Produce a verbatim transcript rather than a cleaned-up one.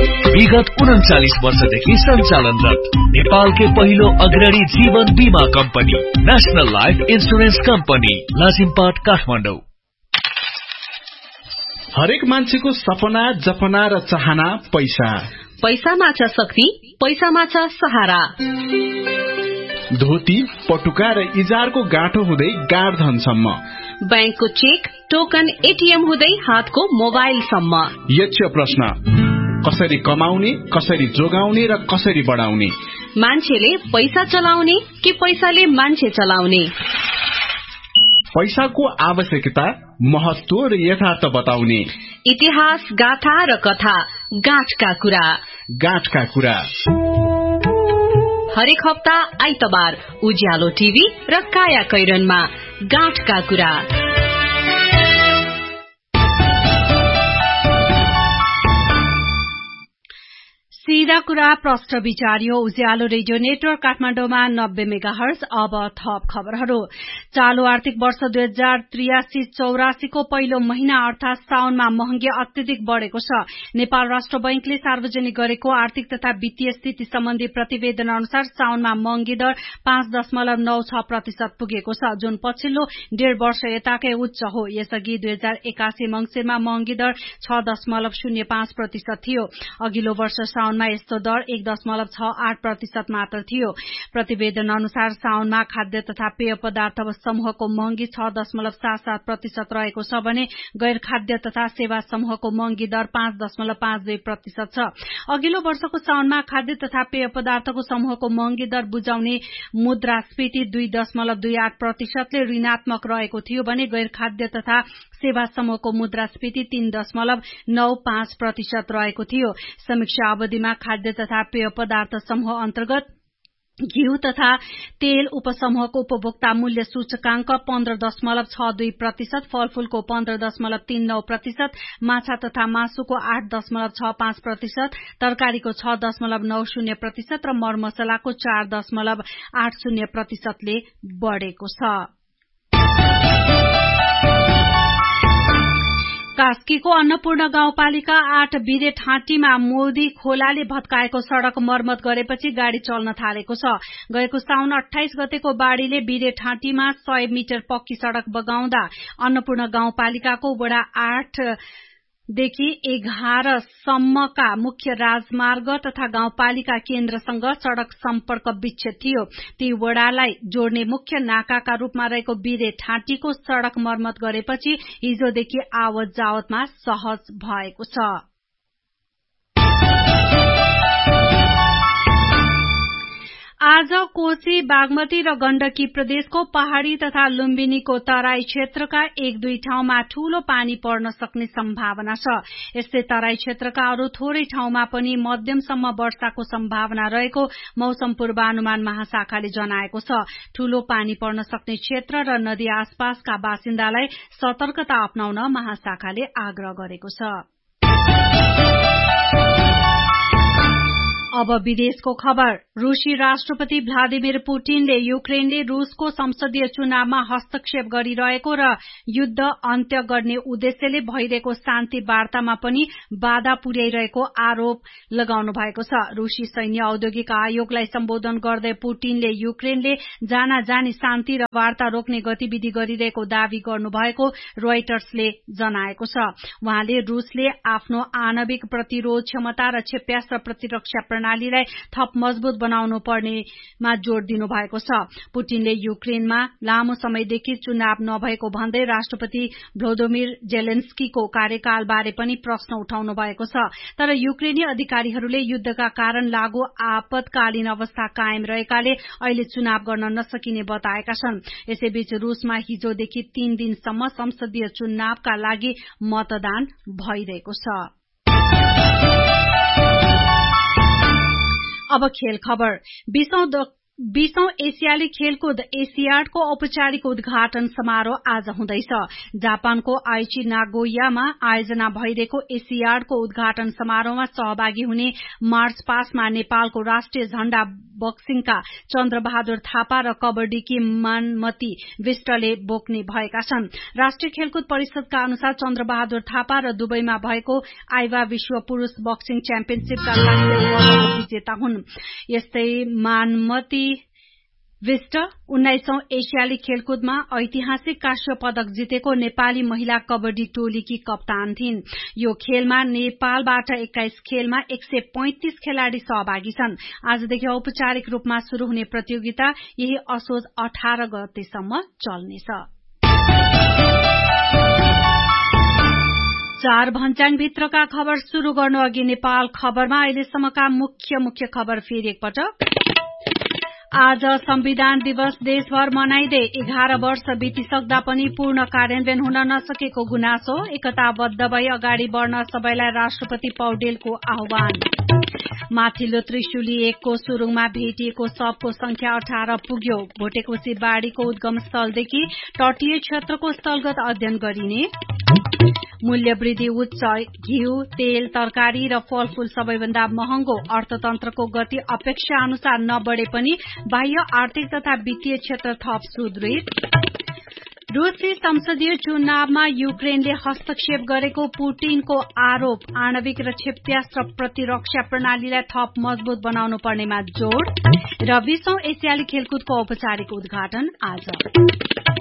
विगत उन्चालीस वर्षदेखि सञ्चालनरत नेपालकै पहिलो अग्रणी जीवन बीमा company national life insurance company Lazimpat Kathmandu. हरेक मान्छेको सपना जपना र चाहना पैसा। पैसामा छ शक्ति, पैसामा छ सहारा। धोती पटुका र इजारको गाँठो हुँदै गाडधनसम्म, बैंकको चेक टोकन एटीएम हुँदै हातको मोबाइलसम्म। यक्ष प्रश्न, कसरी कमाउने, कसरी जोगाउने र कसरी बढाउने? मान्छेले पैसा चलाउने कि पैसाले मान्छे चलाउने? पैसाको आवश्यकता, महत्व र यथार्थ बताउने। इतिहास, गाथा र कथा, गाँठका कुरा। गाँठका कुरा हरेक हप्ता आइतबार उज्यालो टिभी र काया कैरनमा गाँठका कुरा। सीधा कुरा प्रष्ट विचारियो उज्यालो रेडियो नेटवर्क काठमाडौँमा नब्बे मेगा हर्ज। अब थप खबरहरू। चालू आर्थिक वर्ष दुई हजार त्रियासी चौरासीको पहिलो महिना अर्थात साउनमा महँगी अत्यधिक बढ़ेको छ। नेपाल राष्ट्र बैंकले सार्वजनिक गरेको आर्थिक तथा वित्तीय स्थिति सम्बन्धी प्रतिवेदन अनुसार साउनमा महँगी दर पाँच दशमलव नौ छ प्रतिशत पुगेको छ, जुन पछिल्लो डेढ़ वर्ष यताकै उच्च हो। यसअघि दुई हजार एकासी मंगिरमा महँगी दर छ दशमलव शून्य पाँच प्रतिशत थियो। अघिल्लो वर्ष साउनमा यस्तो दर एक दशमलव छ आठ प्रतिशत मात्र थियो। प्रतिवेदन अनुसार साउनमा खाद्य तथा पेय पदार्थ समूहको महँगी छ दशमलव सात सात प्रतिशत रहेको छ भने गैर खाद्य तथा सेवा समूहको महँगी दर पाँच दशमलव पाँच दुई प्रतिशत छ। अघिल्लो वर्षको साउनमा खाद्य तथा पेय पदार्थको समूहको महँगी दर बुझाउने मुद्रास्फीति दुई दशमलव दुई आठ प्रतिशतले ऋणात्मक रहेको थियो भने गैर खाद्य तथा सेवा समूहको मुद्रास्फीति तीन दशमलव नौ पाँच प्रतिशत रहेको थियो। समीक्षा अवधिमा खाद्य तथा पेय पदार्थ समूह अन्तर्गत घिउ तथा तेल उपसमूहको उपभोक्ता मूल्य सूचकांक पन्ध्र दशमलव छ दुई प्रतिशत, फलफूलको पन्ध्र दशमलव तीन नौ प्रतिशत, माछा तथा मासुको आठ दशमलव छ पाँच प्रतिशत, तरकारीको छ दशमलव नौ शून्य प्रतिशत र मरमसलाको चार दशमलव आठ शून्य प्रतिशतले बढ़ेको छ। कास्कीको अन्नपूर्ण गाउँपालिका आठ बिरे ठाँटीमा मोदी खोलाले भत्काएको सड़क मर्मत गरेपछि गाड़ी चल्न थालेको छ। गएको साउन अठाइस गतेको बाढ़ीले बिरे ठाँटीमा सय मिटर पक्की सड़क बगाउँदा अन्नपूर्ण गाउँपालिकाको वडा आठ देखि एघार सम्मका मुख्य राजमार्ग तथा गाउँपालिका केन्द्रसँग सड़क सम्पर्क विच्छेद थियो। ती वडालाई जोड्ने मुख्य नाकाका रूपमा रहेको बिरे ठाँटीको सड़क मर्मत गरेपछि हिजोदेखि आवत जावतमा सहज भएको छ। आज कोशी, बागमती र गण्डकी प्रदेशको पहाड़ी तथा लुम्बिनीको तराई क्षेत्रका एक दुई ठाउँमा ठूलो पानी पर्न सक्ने सम्भावना छ। यस्तै तराई क्षेत्रका अरू थोरै ठाउँमा पनि मध्यमसम्म वर्षाको सम्भावना रहेको मौसम पूर्वानुमान महाशाखाले जनाएको छ। ठूलो पानी पर्न सक्ने क्षेत्र र नदी आसपासका बासिन्दालाई सतर्कता अपनाउन महाशाखाले आग्रह गरेको छ। अब विदेशको खबर। रूसी राष्ट्रपति भ्लादिमिर पुटिनले युक्रेनले रूसको संसदीय चुनावमा हस्तक्षेप गरिरहेको र युद्ध अन्त्य गर्ने उद्देश्यले भइरहेको शान्ति वार्तामा पनि बाधा पुर्याइरहेको आरोप लगाउनु भएको छ। रूसी सैन्य औद्योगिक आयोगलाई सम्बोधन गर्दै पुटिनले युक्रेनले जाना जानी शान्ति र वार्ता रोक्ने गतिविधि गरिरहेको दावी गर्नुभएको रोइटर्सले जनाएको छ। उहाँले रूसले आफ्नो आणविक प्रतिरोध क्षमता र क्षेप्यास्त्र प्रतिरक्षा प्रणालीलाई थप मजबूत बनाउनु पर्नेमा जोड़ दिनु भएको छ। पुटिनले युक्रेनमा लामो समयदेखि चुनाव नभएको भन्दै राष्ट्रपति भ्लोदिमिर जेलेन्स्कीको कार्यकालबारे पनि प्रश्न उठाउनु भएको छ। तर युक्रेनी अधिकारीहरूले युद्धका कारण लागू आपतकालीन अवस्था कायम रहेकाले अहिले चुनाव गर्न नसकिने बताएका छन्। यसैबीच रूसमा हिजोदेखि तीन दिनसम्म संसदीय चुनावका लागि मतदान भइरहेको छ। अब खेल खबर। बीसौं एसियाली खेलकुद एसियाडको औपचारिक उद्घाटन समारोह आज हुँदैछ। जापानको आइची नागोयामा आयोजना भइरहेको एसियाडको उद्घाटन समारोहमा सहभागी हुने मार्च पासमा नेपालको राष्ट्रिय झण्डा बक्सिङका चन्द्रबहादुर थापा र कबड्डीकी मानमती विष्टले बोक्ने भएका छन्। राष्ट्रिय खेलकुद परिषदका अनुसार चन्द्रबहादुर थापा र दुबईमा भएको आइवा विश्व पुरूष बक्सिङ च्याम्पियनशीपका काँस्य विजेता हुन्। यस्तै मानमती विष्ट उन्नाइसौं एसियाली खेलकुदमा ऐतिहासिक काँस्य पदक जितेको नेपाली महिला कबड्डी टोलीकी कप्तान थिइन्। यो खेलमा नेपालबाट एक्काइस खेलमा एक सय पैंतिस खेलाड़ी सहभागी छन्। आजदेखि औपचारिक रूपमा शुरू हुने प्रतियोगिता यही असोज अठार गतेसम्म चल्नेछ। चार भन्ज्याङ भित्रका खबर शुरू गर्नु अघि नेपाल खबरमा अहिलेसम्मका मुख्य मुख्य खबर फेरि एकपटक। आज संविधान दिवस देशभर मनाइँदै एघार वर्ष बितिसक्दा पनि पूर्ण कार्यान्वयन हुन नसकेको गुनासो। एकताबद्ध भई अगाडि बढ़न सबैलाई राष्ट्रपति पौडेलको आह्वान। माथिल्लो त्रिशुली एकको सुरुङमा भेटिएको शवको संख्या अठार पुग्यो। भोटेकोशी बाढ़ीको उद्गम स्थलदेखि तटीय क्षेत्रको स्थलगत अध्ययन गरिने। मूल्य वृद्धि उच्च, घिउ, तेल, तरकारी र फलफूल सबैभन्दा महँगो। अर्थतन्त्रको गति अपेक्षा अनुसार नबढे पनि बाह्य आर्थिक तथा वित्तीय क्षेत्र थप सुदृढ। रूसी संसदीय चुनावमा युक्रेनले हस्तक्षेप गरेको पुटिनको आरोप। आणविक र क्षेप्यास्त्र प्रतिरक्षा प्रणालीलाई थप मजबूत बनाउनु पर्नेमा जोड़। र बीसौं एसियाली खेलकुदको औपचारिक उद्घाटन आज।